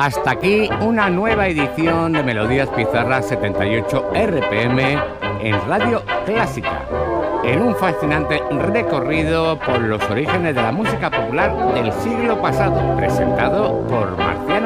Hasta aquí una nueva edición de Melodías Pizarras 78 RPM en Radio Clásica, en un fascinante recorrido por los orígenes de la música popular del siglo pasado, presentado por Marciano